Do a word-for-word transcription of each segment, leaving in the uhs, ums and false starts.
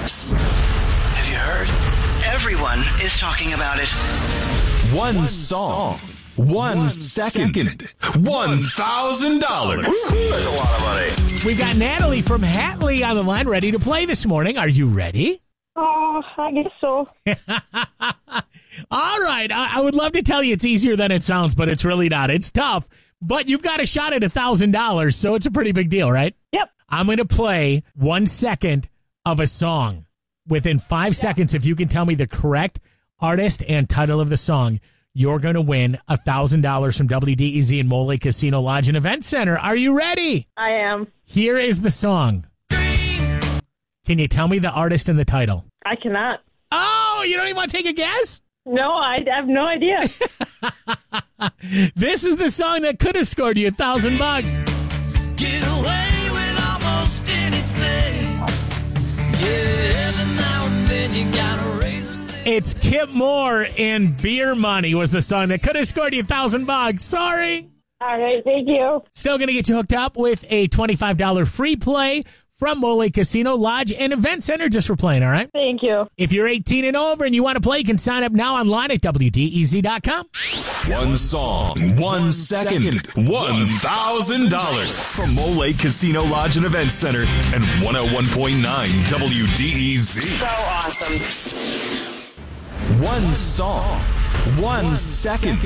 Have you heard? Everyone is talking about it. One, One song. song. One, One second. second. One thousand dollars. That's a lot of money. We've got Natalie from Hatley on the line ready to play this morning. Are you ready? Oh, I guess so. All right. I-, I would love to tell you it's easier than it sounds, but it's really not. It's tough. But you've got a shot at one thousand dollars, so it's a pretty big deal, right? Yep. I'm going to play one second of a song. Within five yeah. seconds, if you can tell me the correct artist and title of the song, you're going to win one thousand dollars from W D E Z and Mole Casino Lodge and Event Center. Are you ready? I am. Here is the song. Can you tell me the artist and the title? I cannot. Oh, you don't even want to take a guess? No, I have no idea. This is the song that could have scored you a thousand bucks. Get away with almost anything. Yeah, every now and then you gotta raise a leg. It's Kip Moore and Beer Money was the song that could have scored you a thousand bucks. Sorry. All right, thank you. Still going to get you hooked up with a twenty-five dollars free play from Mole Casino Lodge and Event Center just for playing, all right? Thank you. If you're eighteen and over and you want to play, you can sign up now online at W D E Z dot com. One song, one second, one thousand dollars from Mole Casino Lodge and Event Center and one oh one point nine W D E Z. So awesome. One song, one second,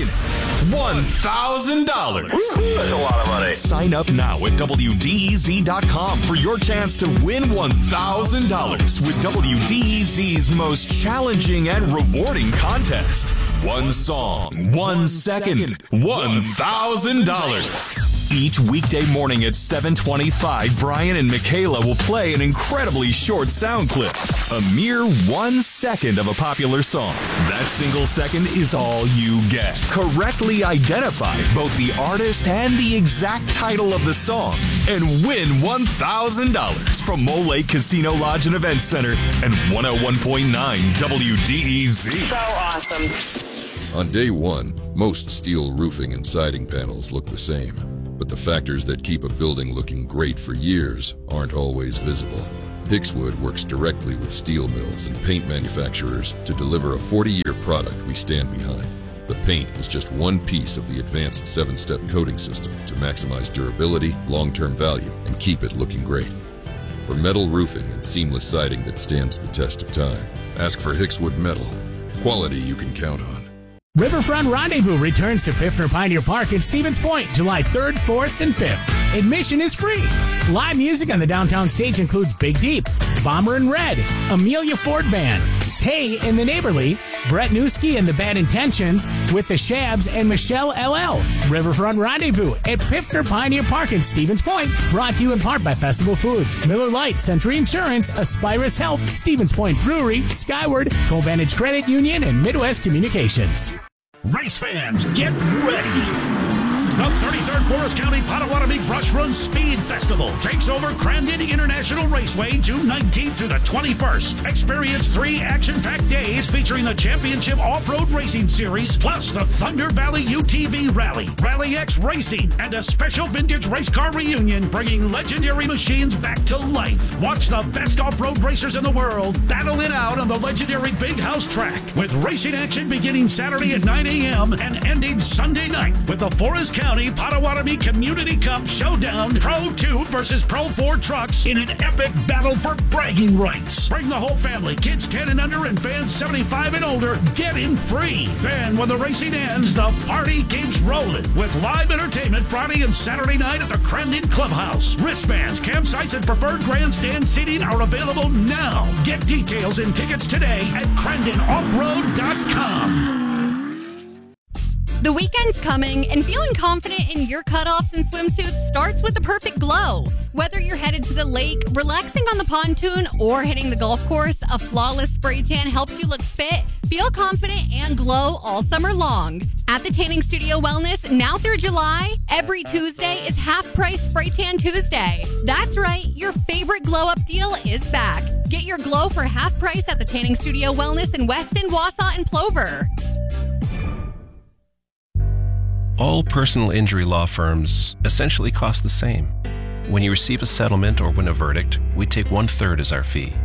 one thousand dollars. That's a lot of money. Sign up now at W D E Z dot com for your chance to win one thousand dollars with W D E Z's most challenging and rewarding contest. One song, one second, one thousand dollars. Each weekday morning at seven twenty-five, Brian and Michaela will play an incredibly short sound clip. A mere one second of a popular song. That single second is all you get. Correctly identify both the artist and the exact title of the song and win one thousand dollars from Mole Casino Lodge and Event Center and one oh one point nine W D E Z. So awesome. On day one, most steel roofing and siding panels look the same, but the factors that keep a building looking great for years aren't always visible. Hixwood works directly with steel mills and paint manufacturers to deliver a forty-year product we stand behind. The paint is just one piece of the advanced seven-step coating system to maximize durability, long-term value, and keep it looking great. For metal roofing and seamless siding that stands the test of time, ask for Hixwood Metal. Quality you can count on. Riverfront Rendezvous returns to Piffner Pioneer Park in Stevens Point, July third, fourth, and fifth. Admission is free. Live music on the downtown stage includes Big Deep, Bomber and Red, Amelia Ford Band, Tay and the Neighborly, Brett Newski and the Bad Intentions with the Shabs and Michelle L L. Riverfront Rendezvous at Piffner Pioneer Park in Stevens Point. Brought to you in part by Festival Foods, Miller Lite, Century Insurance, Aspirus Health, Stevens Point Brewery, Skyward, Covantage Credit Union, and Midwest Communications. Race fans, get ready. The thirty-third Forest County Potawatomi Brush Run Speed Festival takes over Crandon International Raceway June nineteenth through the twenty-first. Experience three action-packed days featuring the Championship Off-Road Racing Series, plus the Thunder Valley U T V Rally, Rally X Racing, and a special vintage race car reunion bringing legendary machines back to life. Watch the best off-road racers in the world battle it out on the legendary Big House track, with racing action beginning Saturday at nine a.m. and ending Sunday night with the Forest County Potawatomi Community Cup Showdown Pro two versus Pro four trucks in an epic battle for bragging rights. Bring the whole family, kids ten and under and fans seventy-five and older, get in free. Then when the racing ends, the party keeps rolling with live entertainment Friday and Saturday night at the Crandon Clubhouse. Wristbands, campsites, and preferred grandstand seating are available now. Get details and tickets today at Crandon Off Road dot com. The weekend's coming, and feeling confident in your cutoffs and swimsuits starts with the perfect glow. Whether you're headed to the lake, relaxing on the pontoon, or hitting the golf course, a flawless spray tan helps you look fit, feel confident, and glow all summer long. At the Tanning Studio Wellness, now through July, every Tuesday is half-price Spray Tan Tuesday. That's right, your favorite glow-up deal is back. Get your glow for half price at the Tanning Studio Wellness in Weston, Wausau, and Plover. All personal injury law firms essentially cost the same. When you receive a settlement or win a verdict, we take one-third as our fee.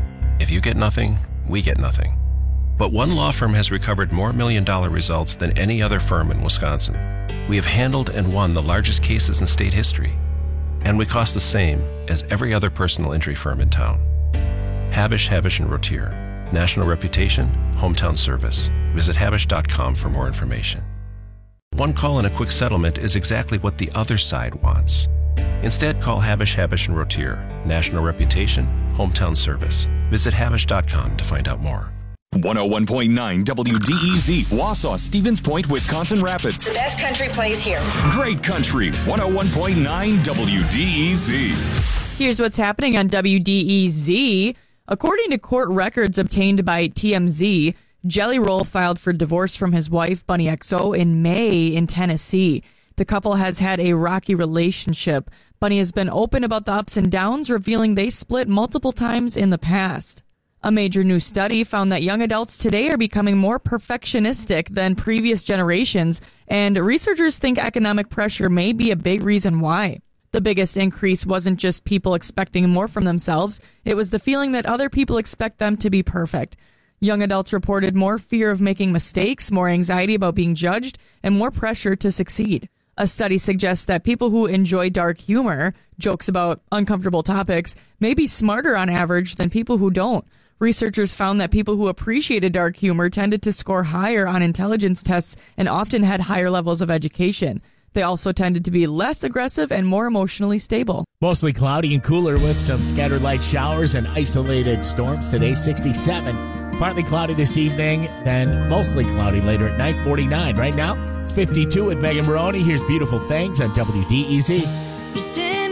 If you get nothing, we get nothing. But one law firm has recovered more million-dollar results than any other firm in Wisconsin. We have handled and won the largest cases in state history. And we cost the same as every other personal injury firm in town. Habish, Habish and Rotier. National reputation, hometown service. Visit habish dot com for more information. One call and a quick settlement is exactly what the other side wants. Instead, call Habish, Habish and Rotier. National reputation, hometown service. Visit habish dot com to find out more. one oh one point nine W D E Z, Wausau, Stevens Point, Wisconsin Rapids. The best country plays here. Great country, one oh one point nine W D E Z. Here's what's happening on W D E Z. According to court records obtained by T M Z, Jelly Roll filed for divorce from his wife, Bunny X O, in May in Tennessee. The couple has had a rocky relationship. Bunny has been open about the ups and downs, revealing they split multiple times in the past. A major new study found that young adults today are becoming more perfectionistic than previous generations, and researchers think economic pressure may be a big reason why. The biggest increase wasn't just people expecting more from themselves, it was the feeling that other people expect them to be perfect. Young adults reported more fear of making mistakes, more anxiety about being judged, and more pressure to succeed. A study suggests that people who enjoy dark humor, jokes about uncomfortable topics, may be smarter on average than people who don't. Researchers found that people who appreciated dark humor tended to score higher on intelligence tests and often had higher levels of education. They also tended to be less aggressive and more emotionally stable. Mostly cloudy and cooler with some scattered light showers and isolated storms today, sixty-seven. Partly cloudy this evening, then mostly cloudy later at night, forty-nine. Right now, it's fifty-two with Megan Maroney. Here's Beautiful Things on W D E Z.